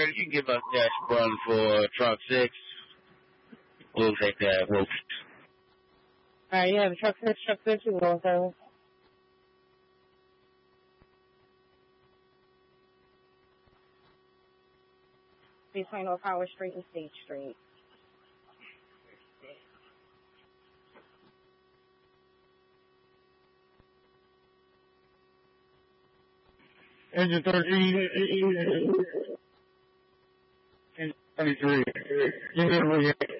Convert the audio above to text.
sir, you can give us dash 1 for truck 6. We'll take that. Alright, yeah, the truck 6, you will go. Between North Howard Street and State Street. Engine 13, Engine 23.